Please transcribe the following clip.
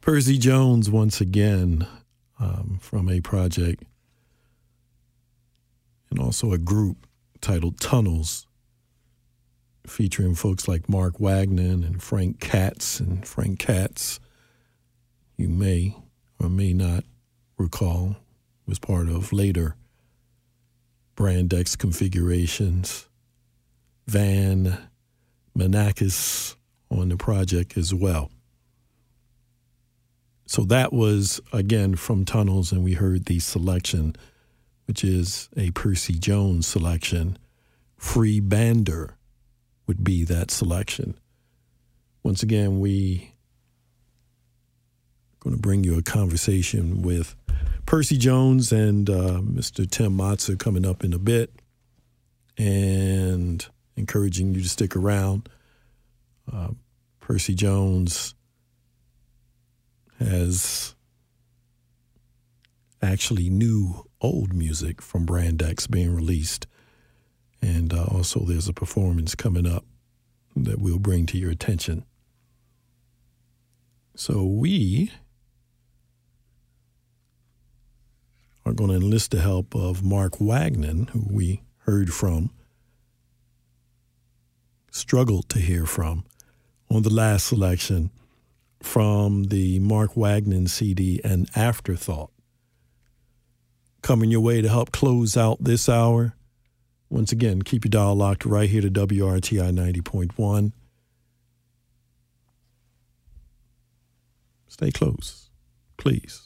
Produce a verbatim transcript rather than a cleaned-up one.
Percy Jones once again um, from a project and also a group titled Tunnels, featuring folks like Mark Wagner and Frank Katz. And Frank Katz, you may or may not recall, was part of later Brand X configurations. Van Manakis on the project as well. So that was, again, from Tunnels, and we heard the selection, which is a Percy Jones selection. Free Bander would be that selection. Once again, we are going to bring you a conversation with Percy Jones and uh, Mister Tim Motzer coming up in a bit, and encouraging you to stick around. Uh, Percy Jones has actually new old music from Brand X being released. And uh, also there's a performance coming up that we'll bring to your attention. So we are going to enlist the help of Mark Wagner, who we heard from, struggled to hear from on the last selection from the Mark Wagner C D, An Afterthought. Coming your way to help close out this hour. Once again, keep your dial locked right here to W R T I ninety point one. Stay close, please.